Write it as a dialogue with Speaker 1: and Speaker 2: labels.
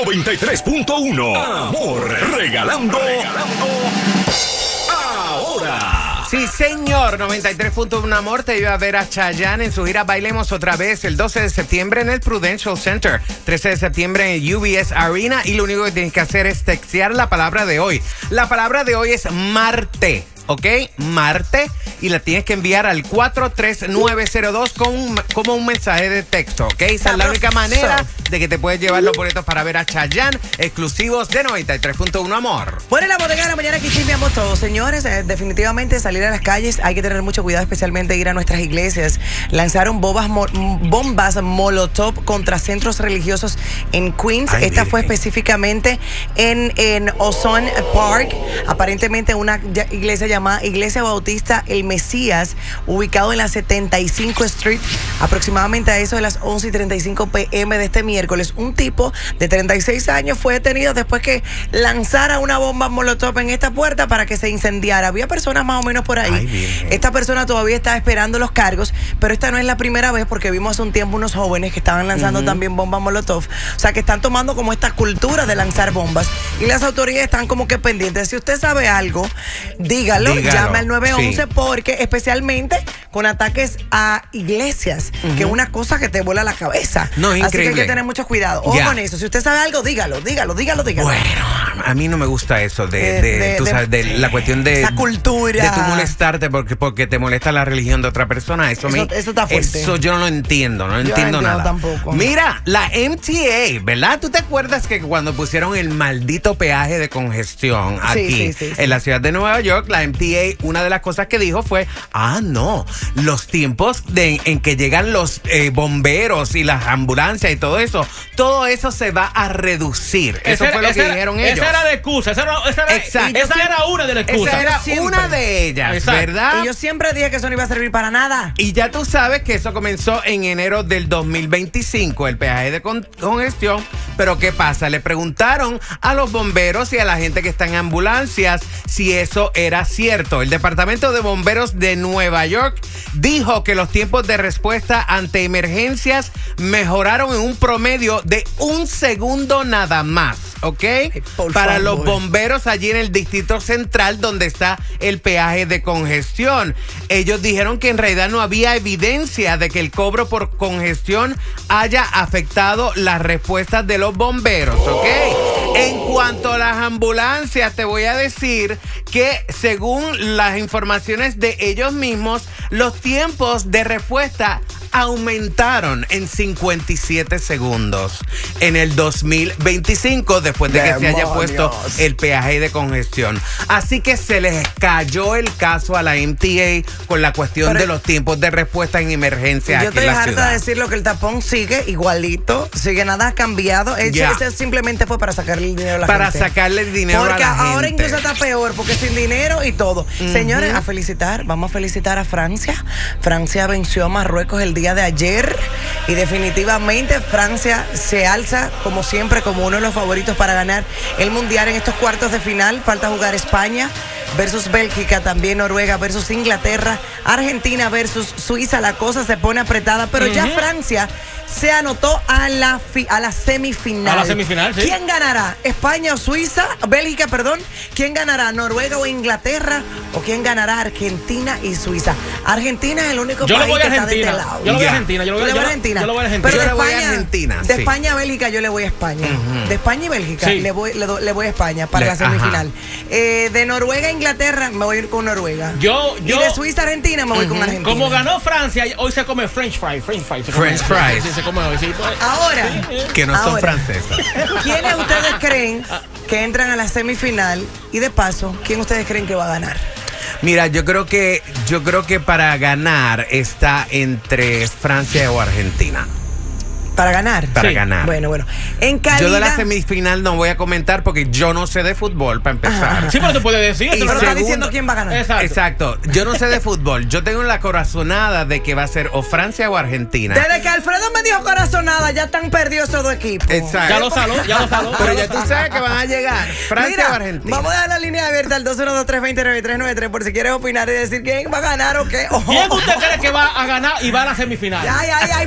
Speaker 1: 93.1. Amor, regalando ahora.
Speaker 2: Sí, señor, 93.1 Amor te iba a ver a Chayanne en su gira Bailemos Otra Vez el 12 de septiembre en el Prudential Center, 13 de septiembre en el UBS Arena, y lo único que tienes que hacer es textear la palabra de hoy. La palabra de hoy es Marte. ¿Ok? Marte, y la tienes que enviar al 43902 como un mensaje de texto, ¿ok? Esa es la única manera de que te puedes llevar los boletos para ver a Chayanne, exclusivos de 93.1 Amor.
Speaker 3: Bueno, en la bodega de la mañana aquí chismeamos todos, señores. Definitivamente salir a las calles hay que tener mucho cuidado, especialmente ir a nuestras iglesias. Lanzaron bombas molotov contra centros religiosos en Queens. Esta fue específicamente en Ozone Park, aparentemente una iglesia llamada Iglesia Bautista El Mesías, ubicado en la 75 Street, aproximadamente a eso de las 11:35 p.m. de este miércoles. Un tipo de 36 años fue detenido después que lanzara una bomba molotov en esta puerta para que se incendiara. Había personas más o menos por ahí. Esta persona todavía está esperando los cargos, pero esta no es la primera vez, porque vimos hace un tiempo unos jóvenes que estaban lanzando también bombas molotov. O sea, que están tomando como esta cultura de lanzar bombas, y las autoridades están como que pendientes. Si usted sabe algo, dígalo. Llama al 911, porque especialmente con ataques a iglesias, que es una cosa que te vuela la cabeza.
Speaker 2: No, es
Speaker 3: así
Speaker 2: increíble.
Speaker 3: que hay que tener mucho cuidado. Ojo con eso. Si usted sabe algo, dígalo.
Speaker 2: Bueno, a mí no me gusta eso de la cuestión de
Speaker 3: esa cultura,
Speaker 2: de tú molestarte porque te molesta la religión de otra persona. Eso
Speaker 3: está fuerte.
Speaker 2: Eso yo no lo entiendo, no entiendo nada.
Speaker 3: Tampoco.
Speaker 2: Mira, la MTA, ¿verdad? ¿Tú te acuerdas que cuando pusieron el maldito peaje de congestión aquí en la ciudad de Nueva York, la MTA, una de las cosas que dijo fue, no, los tiempos en que llegan los bomberos y las ambulancias y todo eso se va a reducir. Eso fue lo que dijeron ellos.
Speaker 4: Esa era de excusa, esa era una de las excusas.
Speaker 2: Esa era una de ellas,
Speaker 4: exacto,
Speaker 2: ¿verdad?
Speaker 3: Y yo siempre dije que eso no iba a servir para nada.
Speaker 2: Y ya tú sabes que eso comenzó en enero del 2025, el peaje de congestión. Pero ¿qué pasa? Le preguntaron a los bomberos y a la gente que está en ambulancias si eso era cierto. El Departamento de Bomberos de Nueva York dijo que los tiempos de respuesta ante emergencias mejoraron en un promedio de 1 segundo nada más, ¿ok? Para los bomberos allí en el Distrito Central, donde está el peaje de congestión. Ellos dijeron que en realidad no había evidencia de que el cobro por congestión haya afectado las respuestas de los bomberos, ¿ok? En cuanto a las ambulancias, te voy a decir que según las informaciones de ellos mismos, los tiempos de respuesta aumentaron en 57 segundos en el 2025, después de que se haya puesto el peaje de congestión. Así que se les cayó el caso a la MTA con la cuestión de los tiempos de respuesta en emergencia.
Speaker 3: Yo estoy harta de decirlo, que el tapón sigue igualito, sigue, nada ha cambiado. Ese simplemente fue para sacarle el dinero a la gente.
Speaker 2: Para sacarle el dinero a la gente.
Speaker 3: Porque ahora incluso está peor, porque sin dinero y todo. Señores, vamos a felicitar a Francia. Francia venció a Marruecos el día de ayer, y definitivamente Francia se alza como siempre como uno de los favoritos para ganar el mundial en estos cuartos de final. Falta jugar España versus Bélgica, también Noruega versus Inglaterra, Argentina versus Suiza. La cosa se pone apretada, pero ya Francia se anotó a la semifinal.
Speaker 4: A la semifinal, sí.
Speaker 3: ¿Quién ganará? ¿España o Suiza? Bélgica, perdón. ¿Quién ganará? ¿Noruega o Inglaterra? ¿O quién ganará? Argentina y Suiza. Argentina es el único país que está de este lado.
Speaker 4: Yo lo voy a Argentina. Yo lo voy a Argentina.
Speaker 3: Pero
Speaker 2: yo le voy a Argentina.
Speaker 3: De España a Bélgica yo le voy a España. De España y Bélgica le voy a España para la semifinal. De Noruega a Inglaterra me voy a ir con Noruega. Y de Suiza a Argentina me voy con Argentina.
Speaker 4: Como ganó Francia, hoy se come French fries.
Speaker 3: Ahora,
Speaker 2: que no son francesas.
Speaker 3: ¿Quiénes ustedes creen que entran a la semifinal? Y de paso, ¿quién ustedes creen que va a ganar?
Speaker 2: Mira, yo creo que para ganar está entre Francia o Argentina.
Speaker 3: ¿Para ganar?
Speaker 2: Para ganar.
Speaker 3: Bueno. En calidad...
Speaker 2: Yo de la semifinal no voy a comentar porque yo no sé de fútbol, para empezar.
Speaker 4: Sí, pero te puedes decir.
Speaker 3: Pero está diciendo quién va a ganar.
Speaker 2: Exacto. Yo no sé de fútbol. Yo tengo la corazonada de que va a ser o Francia o Argentina.
Speaker 3: Desde que Alfredo me dijo corazonada, ya están perdidos esos dos equipos.
Speaker 2: Exacto.
Speaker 4: Ya lo saló.
Speaker 2: Pero ya tú sabes que van a llegar Francia o Argentina.
Speaker 3: Vamos a dar la línea abierta al 212-320-9393 por si quieres opinar y decir quién va a ganar o qué.
Speaker 4: ¿Quién usted cree que va a ganar y va a la semifinal?
Speaker 3: Ay.